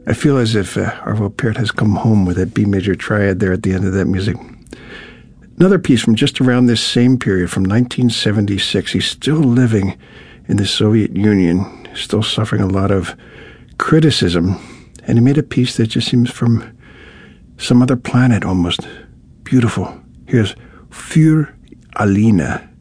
I feel as if Arvo Pärt has come home with that B major triad there at the end of that music. Another piece from just around this same period, from 1976. He's still living in the Soviet Union, still suffering a lot of criticism, and he made a piece that just seems from some other planet almost. Beautiful. Here's Für Alina.